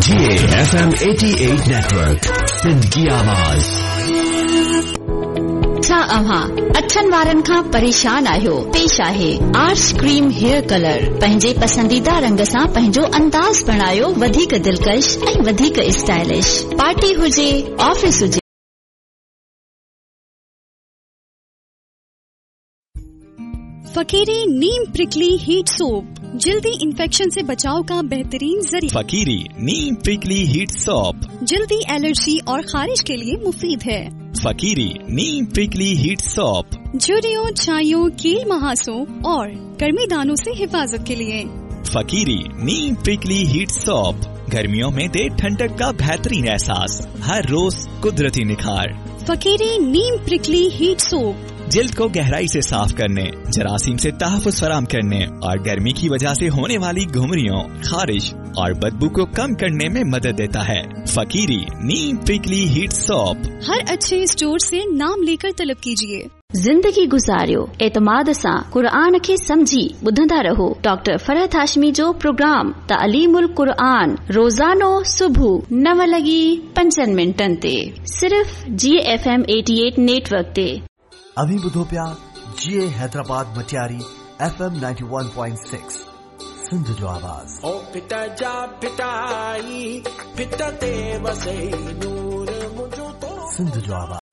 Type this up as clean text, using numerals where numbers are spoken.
GAFM 88 network Sindh की आवाज। छा अव्हां अठनि वारनि खां परेशान आहियो? पेश आहे आर्श क्रीम हेयर कलर। पंहिंजे पसंदीदा रंग सां पंहिंजो अंदाज़ बणायो वधीक दिलकश ऐं वधीक स्टाइलिश। पार्टी हुजे, ऑफिस हुजे। फकीरी नीम प्रिकली हीट सोप जल्दी इन्फेक्शन से बचाव का बेहतरीन जरिया। फकीरी नीम प्रिकली हीट सोप जल्दी एलर्जी और खारिश के लिए मुफीद है। फकीरी नीम प्रिकली हीट सोप झुर्रियों, छाइयों, कील महासों और गर्मी दानों से हिफाजत के लिए। फकीरी नीम प्रिकली हीट सोप गर्मियों में दे ठंडक का बेहतरीन एहसास, हर रोज कुदरती निखार। फकीरी नीम प्रिकली हीट सोप जिल्द को गहराई से साफ करने, जरासीम से तहफ़्फ़ुज़ फराहम करने और गर्मी की वजह से होने वाली घुमरियों, खारिश और बदबू को कम करने में मदद देता है। फकीरी नीम प्रिकली हीट सोप हर अच्छे स्टोर से नाम लेकर तलब कीजिए। जिंदगी गुजारियो एतमाद सां कुरान खे समझी ॿुधंदा रहो। डॉक्टर फरहत हाशमी जो प्रोग्राम तालीमुल कुरान रोजानो सुबह 9:05 ते सिर्फ GFM 88 नेटवर्क ते। अभी ॿुधो पिया GA हैदराबाद मटियारी FM 91.6 सिंध जो आवाज़। ओ पिता जा पिटाई पिता ते वसे नूर मुझो तो सिंध जो आवाज़।